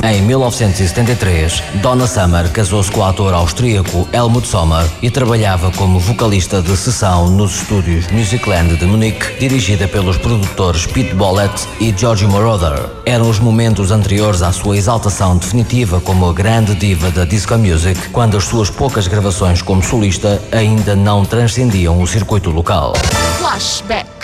Em 1973, Donna Summer casou-se com o ator austríaco Helmut Sommer e trabalhava como vocalista de sessão nos estúdios Musicland de Munique, dirigida pelos produtores Pete Bollett e George Moroder. Eram os momentos anteriores à sua exaltação definitiva como a grande diva da disco music, quando as suas poucas gravações como solista ainda não transcendiam o circuito local. Flashback.